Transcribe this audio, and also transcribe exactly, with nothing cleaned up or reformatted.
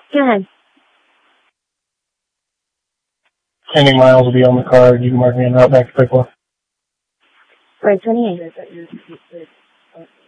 Go ahead. Pending miles will be on the card. You can mark me en route back to Pickwa. Right, twenty-eight.